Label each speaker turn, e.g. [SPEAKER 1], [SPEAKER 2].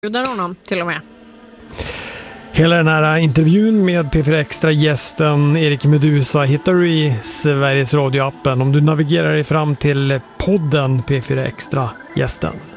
[SPEAKER 1] bjuder honom till och med.
[SPEAKER 2] Hela den här intervjun med P4 Extra-gästen Erik Meduza hittar du i Sveriges Radio-appen om du navigerar dig fram till podden P4 Extra-gästen.